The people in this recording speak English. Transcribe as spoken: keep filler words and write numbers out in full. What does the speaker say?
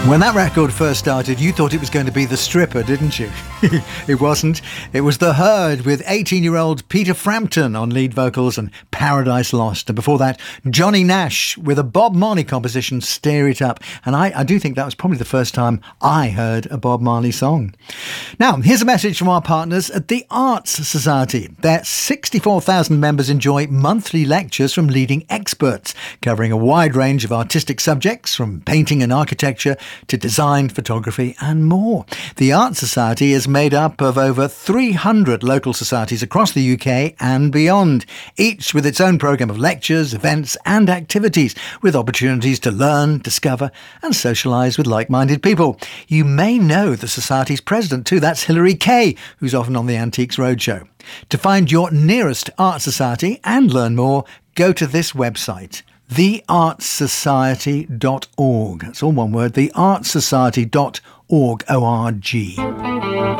When that record first started, you thought it was going to be The Stripper, didn't you? It wasn't. It was The Herd with eighteen-year-old Peter Frampton on lead vocals and Paradise Lost. And before that, Johnny Nash with a Bob Marley composition, Stir It Up. And I, I do think that was probably the first time I heard a Bob Marley song. Now, here's a message from our partners at the Arts Society. Their sixty-four thousand members enjoy monthly lectures from leading experts, covering a wide range of artistic subjects, from painting and architecture to design, photography and more. The Arts Society is made up of over three hundred local societies across the U K and beyond, each with its own programme of lectures, events and activities, with opportunities to learn, discover and socialise with like-minded people. You may know the Society's president too. That's Hilary Kay, who's often on the Antiques Roadshow. To find your nearest Art Society and learn more, go to this website, the arts society dot org. That's all one word, the arts society dot org, O R G.